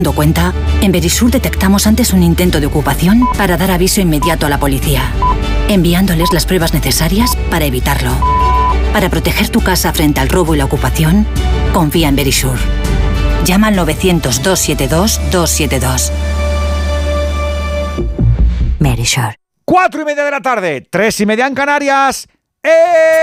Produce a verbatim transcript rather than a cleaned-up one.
¿Dando cuenta? En Verisur detectamos antes un intento de ocupación para dar aviso inmediato a la policía, enviándoles las pruebas necesarias para evitarlo. Para proteger tu casa frente al robo y la ocupación, confía en Verisur. Llama al novecientos, doscientos setenta y dos, doscientos setenta y dos. Verisur. Cuatro y media de la tarde, tres y media en Canarias. ¡Eh!